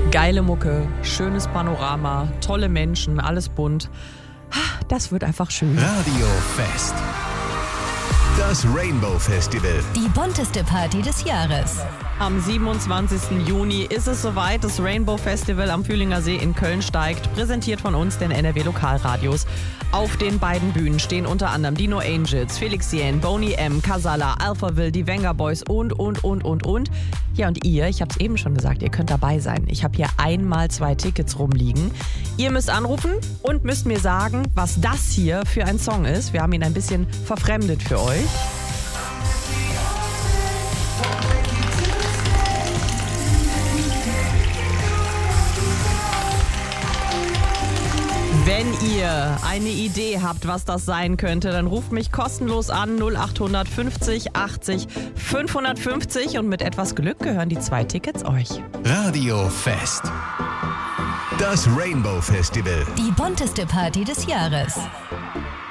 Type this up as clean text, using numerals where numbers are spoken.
Geile Mucke, schönes Panorama, tolle Menschen, alles bunt. Das wird einfach schön. Radio Fest. Das Rainbow Festival. Die bunteste Party des Jahres. Am 27. Juni ist es soweit. Das Rainbow Festival am Fühlinger See in Köln steigt. Präsentiert von uns, den NRW Lokalradios. Auf den beiden Bühnen stehen unter anderem die No Angels, Felix Jähn, Boney M., Casala, Alphaville, die Venga Boys und. Ja, und ihr, ich habe es eben schon gesagt, ihr könnt dabei sein. Ich habe hier einmal 2 Tickets rumliegen. Ihr müsst anrufen und müsst mir sagen, was das hier für ein Song ist. Wir haben ihn ein bisschen verfremdet für euch. Wenn ihr eine Idee habt, was das sein könnte, dann ruft mich kostenlos an 0800 50 80 550 und mit etwas Glück gehören die 2 Tickets euch. Radio Fest. Das Rainbow Festival. Die bunteste Party des Jahres.